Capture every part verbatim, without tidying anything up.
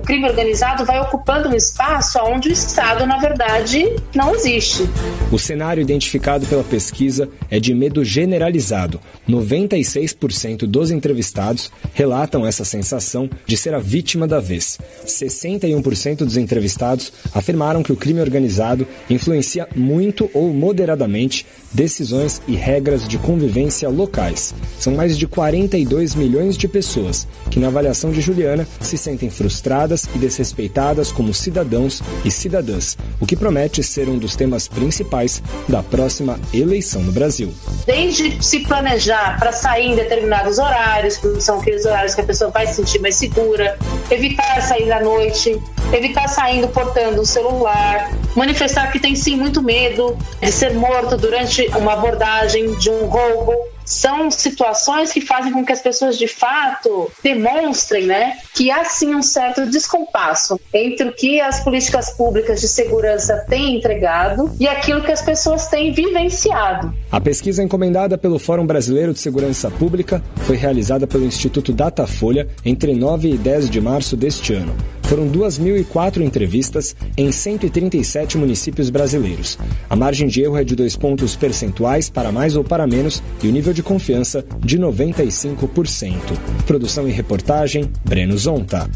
crime organizado vai ocupando um espaço onde o Estado, na verdade, não existe. O cenário identificado pela pesquisa é de medo generalizado. noventa e seis por cento dos entrevistados relatam essa sensação de ser a vítima da vez. sessenta e um por cento dos entrevistados afirmaram que o crime organizado influencia muito ou moderadamente decisões e regras de convivência locais. São mais de quarenta e dois milhões de pessoas que, na avaliação de Juliana, se sentem frustradas e desrespeitadas como cidadãos e cidadãs, o que promete ser um dos temas principais da próxima eleição no Brasil. Desde se planejar para sair em determinados horários, que são aqueles horários que a pessoa vai se sentir mais segura, evitar sair à noite, evitar saindo portando o celular, manifestar que tem sim muito medo de ser morto durante uma abordagem de um roubo. São situações que fazem com que as pessoas de fato demonstrem, né, que há sim um certo descompasso entre o que as políticas públicas de segurança têm entregado e aquilo que as pessoas têm vivenciado. A pesquisa encomendada pelo Fórum Brasileiro de Segurança Pública foi realizada pelo Instituto Datafolha entre nove e dez de março deste ano. Foram duas mil e quatro entrevistas em cento e trinta e sete municípios brasileiros. A margem de erro é de dois pontos percentuais para mais ou para menos e o nível de confiança de noventa e cinco por cento. Produção e reportagem, Breno Zonta.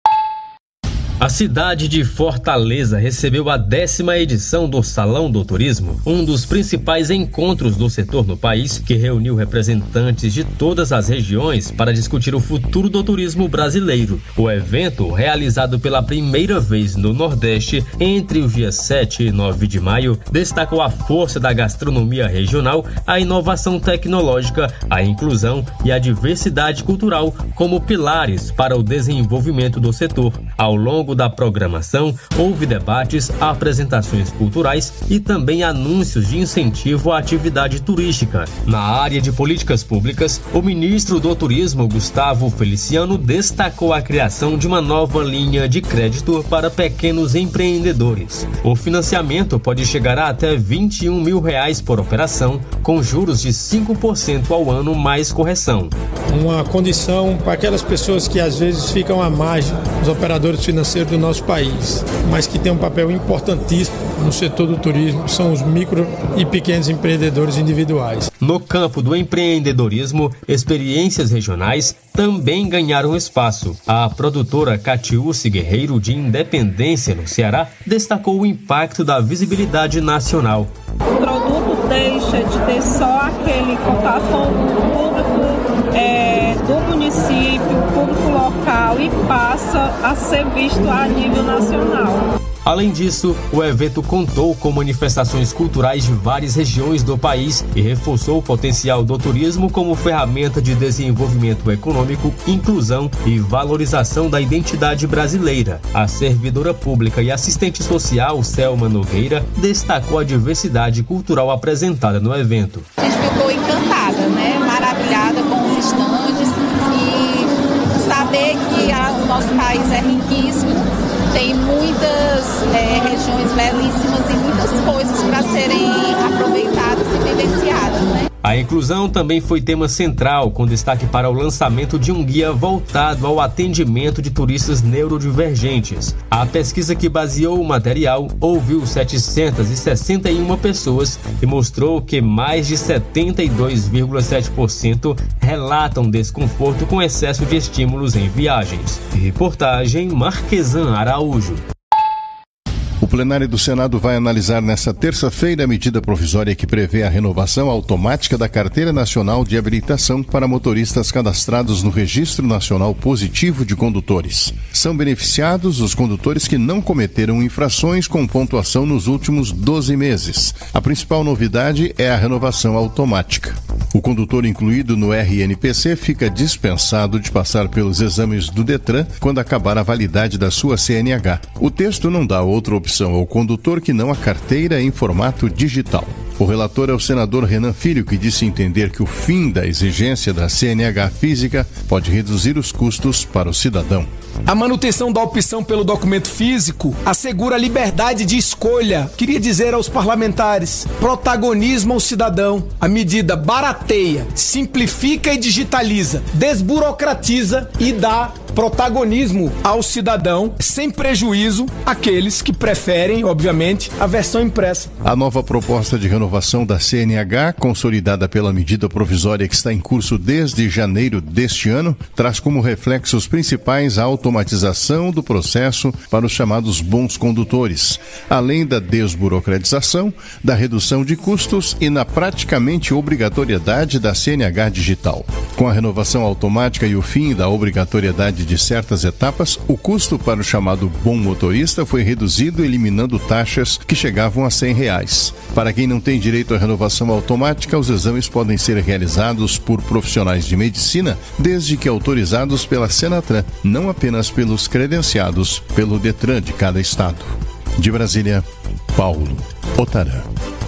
A cidade de Fortaleza recebeu a décima edição do Salão do Turismo, um dos principais encontros do setor no país, que reuniu representantes de todas as regiões para discutir o futuro do turismo brasileiro. O evento, realizado pela primeira vez no Nordeste, entre os dias sete e nove de maio, destacou a força da gastronomia regional, a inovação tecnológica, a inclusão e a diversidade cultural como pilares para o desenvolvimento do setor. Ao longo da programação, houve debates, apresentações culturais e também anúncios de incentivo à atividade turística. Na área de políticas públicas, o ministro do Turismo, Gustavo Feliciano, destacou a criação de uma nova linha de crédito para pequenos empreendedores. O financiamento pode chegar a até vinte e um mil reais por operação, com juros de cinco por cento ao ano mais correção. Uma condição para aquelas pessoas que às vezes ficam à margem dos operadores financeiros do nosso país, mas que tem um papel importantíssimo no setor do turismo, são os micro e pequenos empreendedores individuais. No campo do empreendedorismo, experiências regionais também ganharam espaço. A produtora Catiúce Guerreiro, de Independência, no Ceará, destacou o impacto da visibilidade nacional. O produto deixa de ter só aquele contato com o público é, do município, público local, e passa a ser visto a nível nacional. Além disso, o evento contou com manifestações culturais de várias regiões do país e reforçou o potencial do turismo como ferramenta de desenvolvimento econômico, inclusão e valorização da identidade brasileira. A servidora pública e assistente social Selma Nogueira destacou a diversidade cultural apresentada no evento. A gente ficou encantada, né? Maravilhada com os estandes e saber que a, o nosso país é riquíssimo. Tem muitas é, regiões belíssimas e muitas coisas para serem aproveitadas e vivenciadas, né? A inclusão também foi tema central, com destaque para o lançamento de um guia voltado ao atendimento de turistas neurodivergentes. A pesquisa que baseou o material ouviu setecentas e sessenta e uma pessoas e mostrou que mais de setenta e dois vírgula sete por cento relatam desconforto com excesso de estímulos em viagens. Reportagem Marquesan Araújo. O plenário do Senado vai analisar nesta terça-feira a medida provisória que prevê a renovação automática da Carteira Nacional de Habilitação para motoristas cadastrados no Registro Nacional Positivo de Condutores. São beneficiados os condutores que não cometeram infrações com pontuação nos últimos doze meses. A principal novidade é a renovação automática. O condutor incluído no R N P C fica dispensado de passar pelos exames do Detran quando acabar a validade da sua C N H. O texto não dá outra opção ao condutor que não a carteira em formato digital. O relator é o senador Renan Filho, que disse entender que o fim da exigência da C N H física pode reduzir os custos para o cidadão. A manutenção da opção pelo documento físico assegura a liberdade de escolha. Queria dizer aos parlamentares, protagonismo ao cidadão. A medida barateia, simplifica e digitaliza, desburocratiza e dá protagonismo ao cidadão, sem prejuízo àqueles que preferem, obviamente, a versão impressa. A nova proposta de renovação da C N H, consolidada pela medida provisória que está em curso desde janeiro deste ano, traz como reflexos principais a automatização do processo para os chamados bons condutores, além da desburocratização, da redução de custos e na praticamente obrigatoriedade da C N H digital. Com a renovação automática e o fim da obrigatoriedade de certas etapas, o custo para o chamado bom motorista foi reduzido, eliminando taxas que chegavam a cem reais. Para quem não tem direito à renovação automática, os exames podem ser realizados por profissionais de medicina, desde que autorizados pela Senatran, não apenas pelos credenciados pelo Detran de cada estado. De Brasília, Paulo Otarã.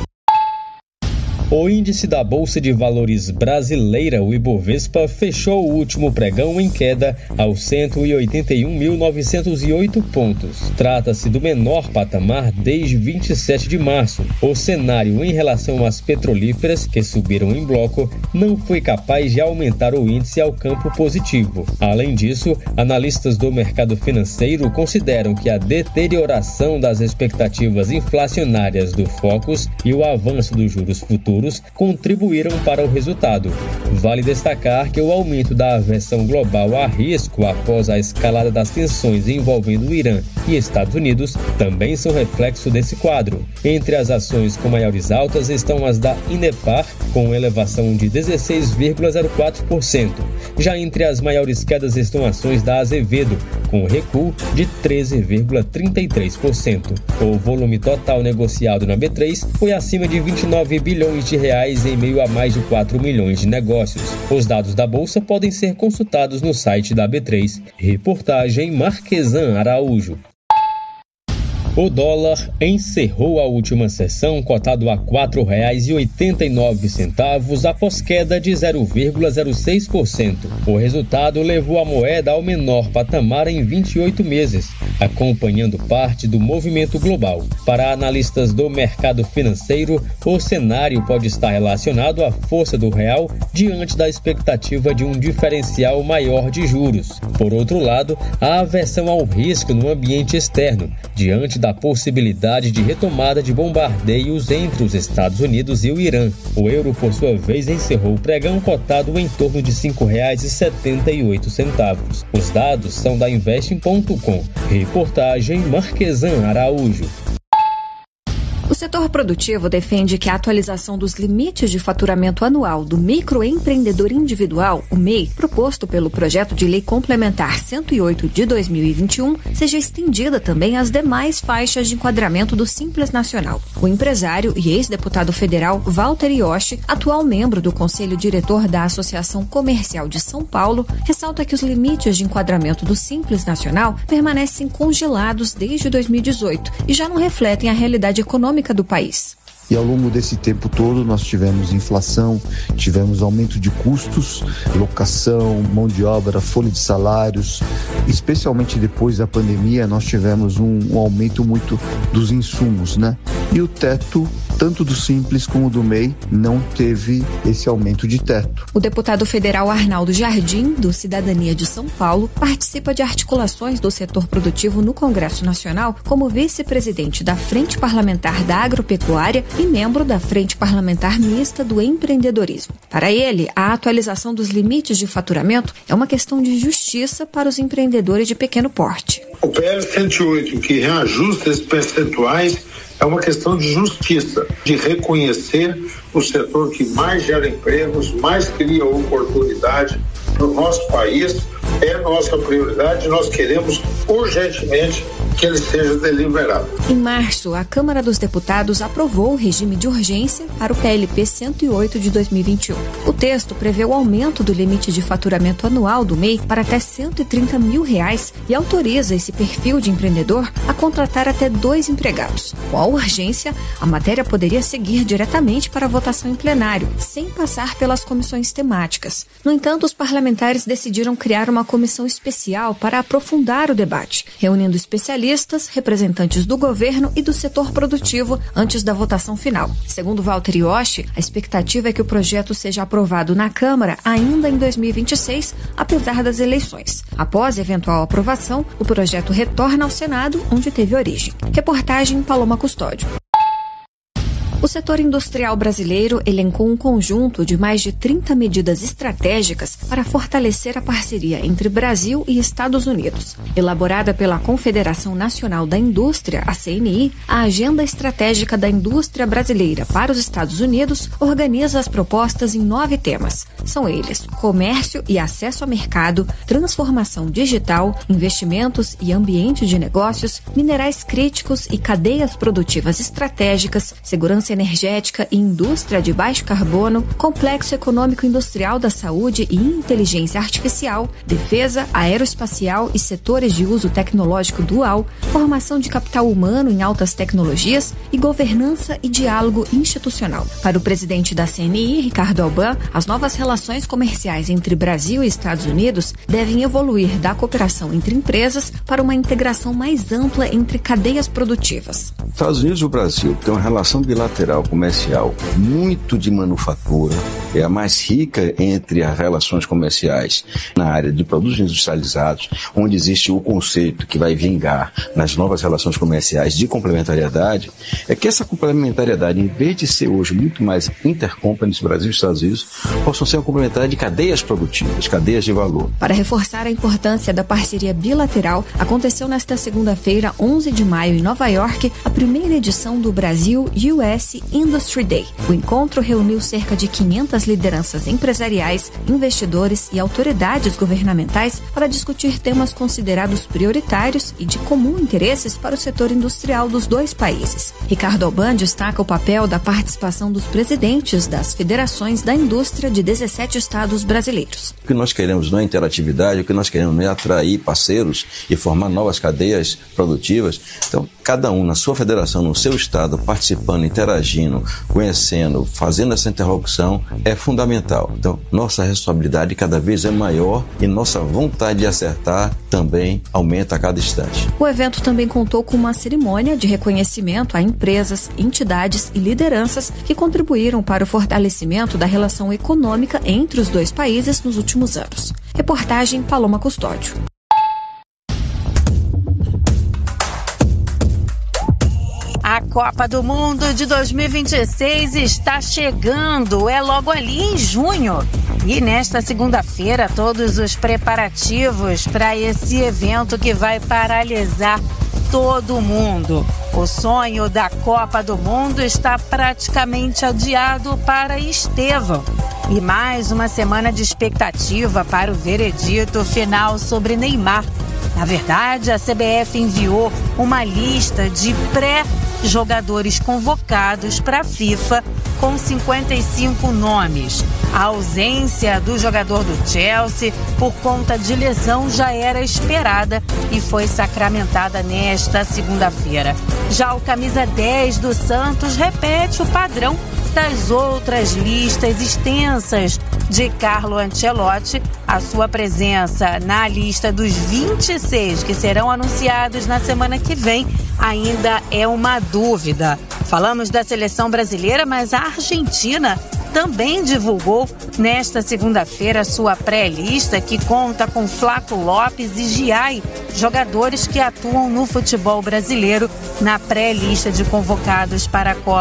O índice da Bolsa de Valores brasileira, o Ibovespa, fechou o último pregão em queda aos cento e oitenta e um mil novecentos e oito pontos. Trata-se do menor patamar desde vinte e sete de março. O cenário em relação às petrolíferas, que subiram em bloco, não foi capaz de aumentar o índice ao campo positivo. Além disso, analistas do mercado financeiro consideram que a deterioração das expectativas inflacionárias do Focus e o avanço dos juros futuros contribuíram para o resultado. Vale destacar que o aumento da aversão global a risco após a escalada das tensões envolvendo o Irã e Estados Unidos também são reflexo desse quadro. Entre as ações com maiores altas estão as da Inepar, com elevação de dezesseis vírgula zero quatro por cento. Já entre as maiores quedas estão ações da Azevedo, com recuo de treze vírgula trinta e três por cento. O volume total negociado na B três foi acima de vinte e nove bilhões de reais em meio a mais de quatro milhões de negócios. Os dados da Bolsa podem ser consultados no site da B três. Reportagem Marquesan Araújo. O dólar encerrou a última sessão cotado a quatro reais e oitenta e nove centavos após queda de zero vírgula zero seis por cento. O resultado levou a moeda ao menor patamar em vinte e oito meses, acompanhando parte do movimento global. Para analistas do mercado financeiro, o cenário pode estar relacionado à força do real diante da expectativa de um diferencial maior de juros. Por outro lado, a aversão ao risco no ambiente externo, diante da possibilidade de retomada de bombardeios entre os Estados Unidos e o Irã. O euro, por sua vez, encerrou o pregão cotado em torno de cinco reais e setenta e oito centavos. Os dados são da Investing ponto com. Reportagem Marquesan Araújo. O setor produtivo defende que a atualização dos limites de faturamento anual do microempreendedor individual, o M E I, proposto pelo projeto de lei complementar cento e oito de dois mil e vinte e um, seja estendida também às demais faixas de enquadramento do Simples Nacional. O empresário e ex-deputado federal Walter Yoshi, atual membro do Conselho Diretor da Associação Comercial de São Paulo, ressalta que os limites de enquadramento do Simples Nacional permanecem congelados desde dois mil e dezoito e já não refletem a realidade econômica do país. E ao longo desse tempo todo nós tivemos inflação, tivemos aumento de custos, locação, mão de obra, folha de salários, especialmente depois da pandemia nós tivemos um, um aumento muito dos insumos, né? E o teto, tanto do Simples como do M E I, não teve esse aumento de teto. O deputado federal Arnaldo Jardim, do Cidadania de São Paulo, participa de articulações do setor produtivo no Congresso Nacional como vice-presidente da Frente Parlamentar da Agropecuária e membro da Frente Parlamentar Mista do Empreendedorismo. Para ele, a atualização dos limites de faturamento é uma questão de justiça para os empreendedores de pequeno porte. O P L cento e oito, que reajusta esses percentuais, é uma questão de justiça, de reconhecer o setor que mais gera empregos, mais cria oportunidade para o nosso país. É nossa prioridade, nós queremos urgentemente que ele seja deliberado. Em março, a Câmara dos Deputados aprovou o regime de urgência para o P L P cento e oito de dois mil e vinte e um. O texto prevê o aumento do limite de faturamento anual do M E I para até cento e trinta mil reais e autoriza esse perfil de empreendedor a contratar até dois empregados. Com a urgência, a matéria poderia seguir diretamente para a votação em plenário, sem passar pelas comissões temáticas. No entanto, os parlamentares decidiram criar uma comissão especial para aprofundar o debate, reunindo especialistas, representantes do governo e do setor produtivo antes da votação final. Segundo Walter Yoshi, a expectativa é que o projeto seja aprovado na Câmara ainda em dois mil e vinte e seis, apesar das eleições. Após eventual aprovação, o projeto retorna ao Senado, onde teve origem. Reportagem Paloma Custódio. O setor industrial brasileiro elencou um conjunto de mais de trinta medidas estratégicas para fortalecer a parceria entre Brasil e Estados Unidos. Elaborada pela Confederação Nacional da Indústria, a C N I, a Agenda Estratégica da Indústria Brasileira para os Estados Unidos organiza as propostas em nove temas. São eles: comércio e acesso ao mercado, transformação digital, investimentos e ambiente de negócios, minerais críticos e cadeias produtivas estratégicas, segurança energética e indústria de baixo carbono, complexo econômico industrial da saúde e inteligência artificial, defesa, aeroespacial e setores de uso tecnológico dual, formação de capital humano em altas tecnologias e governança e diálogo institucional. Para o presidente da C N I, Ricardo Alban, as novas relações comerciais entre Brasil e Estados Unidos devem evoluir da cooperação entre empresas para uma integração mais ampla entre cadeias produtivas. Estados Unidos e o Brasil têm uma relação bilateral comercial muito de manufatura, é a mais rica entre as relações comerciais na área de produtos industrializados, onde existe o conceito que vai vingar nas novas relações comerciais de complementariedade, é que essa complementariedade, em vez de ser hoje muito mais intercompanies Brasil e Estados Unidos, possam ser uma complementariedade de cadeias produtivas, cadeias de valor. Para reforçar a importância da parceria bilateral, aconteceu nesta segunda-feira, onze de maio, em Nova York, a primeira edição do Brasil U S Industry Day. O encontro reuniu cerca de quinhentas lideranças empresariais, investidores e autoridades governamentais para discutir temas considerados prioritários e de comum interesses para o setor industrial dos dois países. Ricardo Alban destaca o papel da participação dos presidentes das federações da indústria de dezessete estados brasileiros. O que nós queremos não é interatividade, o que nós queremos é atrair parceiros e formar novas cadeias produtivas. Então, cada um na sua federação, no seu estado, participando, interagindo, conhecendo, fazendo essa interlocução é fundamental. Então, nossa responsabilidade cada vez é maior e nossa vontade de acertar também aumenta a cada instante. O evento também contou com uma cerimônia de reconhecimento a empresas, entidades e lideranças que contribuíram para o fortalecimento da relação econômica entre os dois países nos últimos anos. Reportagem Paloma Custódio. A Copa do Mundo de dois mil e vinte e seis está chegando, é logo ali em junho. E nesta segunda-feira, todos os preparativos para esse evento que vai paralisar todo mundo. O sonho da Copa do Mundo está praticamente adiado para Estevão. E mais uma semana de expectativa para o veredito final sobre Neymar. Na verdade, a C B F enviou uma lista de pré-jogadores convocados para a FIFA com cinquenta e cinco nomes. A ausência do jogador do Chelsea por conta de lesão já era esperada e foi sacramentada nesta segunda-feira. Já o camisa dez do Santos repete o padrão das outras listas extensas de Carlo Ancelotti. A sua presença na lista dos vinte e seis que serão anunciados na semana que vem ainda é uma dúvida. Falamos da seleção brasileira, mas a Argentina também divulgou nesta segunda-feira sua pré-lista, que conta com Flaco Lopes e Giai, jogadores que atuam no futebol brasileiro, na pré-lista de convocados para a Copa